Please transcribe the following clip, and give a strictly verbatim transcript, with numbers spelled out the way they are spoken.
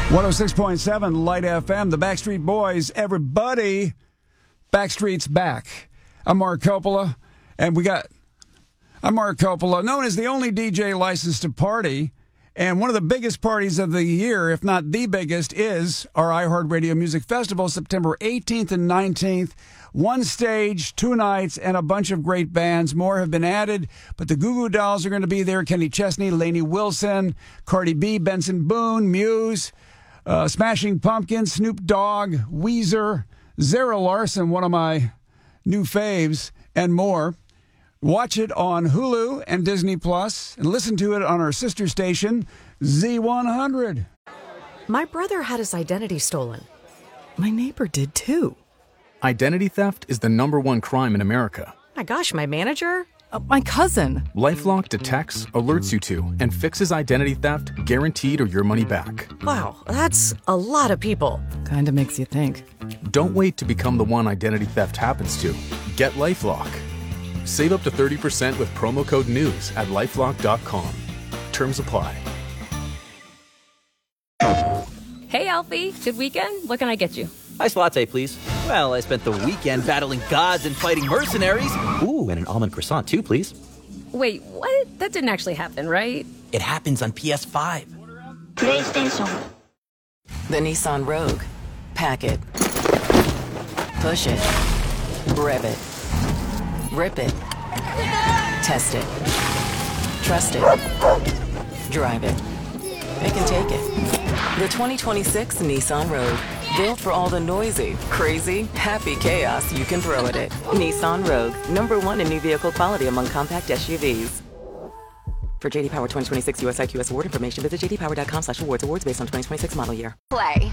one oh six point seven Light F M, the Backstreet Boys, everybody. Backstreet's back. I'm Mark Coppola, and we got, I'm Mark Coppola, known as the only D J licensed to party. And one of the biggest parties of the year, if not the biggest, is our iHeartRadio Music Festival, September eighteenth and nineteenth. One stage, two nights, and a bunch of great bands. More have been added, but the Goo Goo Dolls are going to be there. Kenny Chesney, Lainey Wilson, Cardi B, Benson Boone, Muse, uh, Smashing Pumpkins, Snoop Dogg, Weezer, Zara Larson, one of my new faves, and more. Watch it on Hulu and Disney Plus, and listen to it on our sister station, Z one hundred. My brother had his identity stolen. My neighbor did too. Identity theft is the number one crime in America. My gosh, my manager? Uh, my cousin. LifeLock detects, alerts you to, and fixes identity theft guaranteed or your money back. Wow, that's a lot of people. Kinda makes you think. Don't wait to become the one identity theft happens to. Get LifeLock. Save up to thirty percent with promo code NEWS at lifelock dot com. Terms apply. Hey, Alfie. Good weekend? What can I get you? Iced latte, please. Well, I spent the weekend battling gods and fighting mercenaries. Ooh, and an almond croissant, too, please. Wait, what? That didn't actually happen, right? It happens on P S five. PlayStation. The Nissan Rogue. Pack it. Push it. Rev it. Rip it. Test it. Trust it. Drive it. It can take it. The twenty twenty-six Nissan Rogue. Built for all the noisy, crazy, happy chaos you can throw at it. Nissan Rogue. Number one in new vehicle quality among compact S U Vs. For J D Power twenty twenty-six U S I Q S award information, visit j d power dot com slash awards. Awards based on twenty twenty-six model year. Play.